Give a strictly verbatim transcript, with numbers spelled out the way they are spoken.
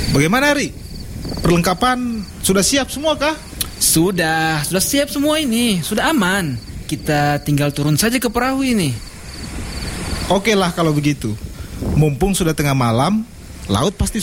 Bagaimana, Ri? Perlengkapan sudah siap semua kah? Sudah, sudah siap semua ini. Sudah aman. Kita tinggal turun saja ke perahu ini. Oke lah kalau begitu. Mumpung sudah tengah malam, laut pasti